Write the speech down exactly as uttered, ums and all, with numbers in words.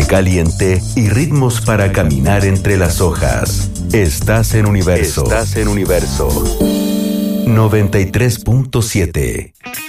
caliente y ritmos para caminar entre las hojas. Estás en Universo. Estás en Universo. noventa y tres punto siete.